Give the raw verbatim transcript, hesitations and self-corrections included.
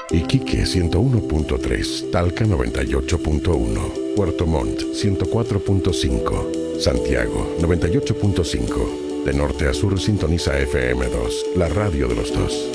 Iquique ciento uno punto tres, Talca noventa y ocho punto uno, Puerto Montt ciento cuatro punto cinco, Santiago noventa y ocho punto cinco. De norte a sur sintoniza F M dos, la radio de los dos.